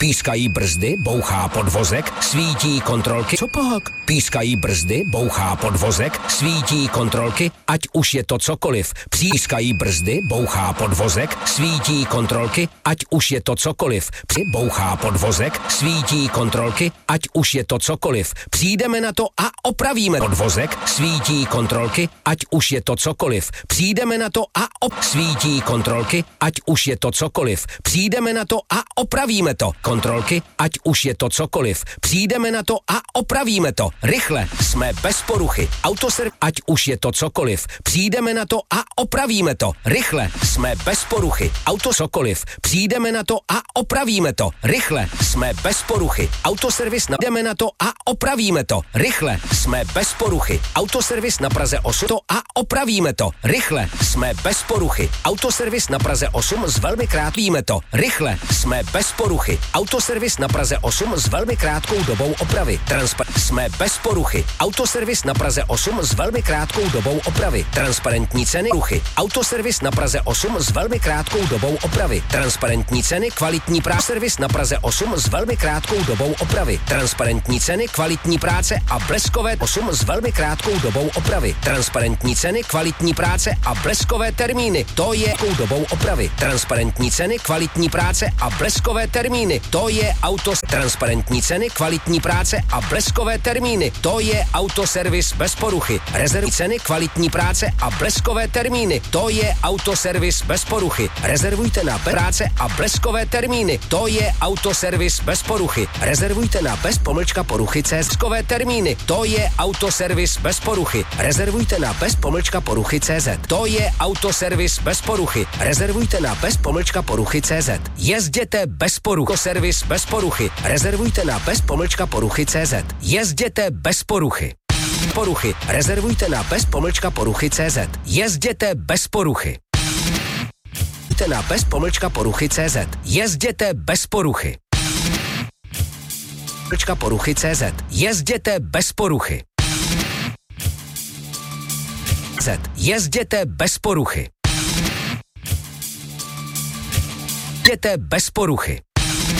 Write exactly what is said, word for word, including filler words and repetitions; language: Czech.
Pískají brzdy, bouchá podvozek, svítí kontrolky. Co pak? Pískají brzdy, bouchá podvozek, svítí kontrolky, ať už je to cokoliv. Pískají brzdy, bouchá podvozek, svítí kontrolky, ať už je to cokoliv. Při bouchá podvozek, svítí kontrolky, ať už je to cokoliv. Přijdeme na to a opravíme podvozek, svítí kontrolky, ať už je to cokoliv. Přijdeme na to a op svítí kontrolky, ať už je to cokoliv. Přijdeme na to a opravíme to. Kontrolky, ať už je to cokoliv. Přijdeme na to a opravíme to. Rychle, jsme bez poruchy. Autoserv, ať už je to cokoliv. Přijdeme na to a opravíme to. Rychle, jsme bez poruchy. Auto cokoliv. Přijdeme na to a opravíme to. Rychle, jsme bez poruchy. Autoservis, jdeme na to a opravíme to. Rychle, jsme bez poruchy. Autoservis na Praze osm to a opravíme to. Rychle, jsme bez poruchy. Autoservis na Praze osm s velmi krátvíme to. Rychle, jsme bez poruchy. Autoservis na Praze osm s velmi krátkou dobou opravy. Transpa- jsme bez poruchy. Autoservis na Praze osm s velmi krátkou dobou opravy. Transparentní ceny ruchy. Autoservis na Praze osm s velmi krátkou dobou opravy. Transparentní ceny, kvalitní práce. Servis na Praze osm s velmi krátkou dobou opravy. Transparentní ceny, kvalitní práce a bleskové osm s velmi krátkou dobou opravy. Transparentní ceny, kvalitní práce a bleskové termíny. To je dobou opravy. Transparentní ceny, kvalitní práce a bleskové termíny. To je auto. Transparentní ceny, kvalitní práce a bleskové termíny. To je autoservis bez poruchy. Rezervní ceny, kvalitní práce a bleskové termíny. To je autoservis bez poruchy. Rezervujte na práce a bleskové termíny. To je autoservis bez poruchy. Rezervujte na bez pomlčka poruchy bleskové termíny. To je autoservis bez poruchy. Rezervujte na bez pomlčka poruchy C Z. To je autoservis bez poruchy. Rezervujte na bez pomlčka poruchy C Z. Jezděte bez poruchy. Servis bez poruchy. Rezervujte na bez pomlčka poruchy C Z. Jezděte bez poruchy. Poruchy. Rezervujte na bez pomlčka poruchy C Z. Jezděte bez poruchy. Na bez pomlčka poruchy C Z. Jezděte bez poruchy. Pomlčka poruchy C Z. Jezděte bez poruchy. Z. Jezděte bez poruchy. Jezděte bez poruchy.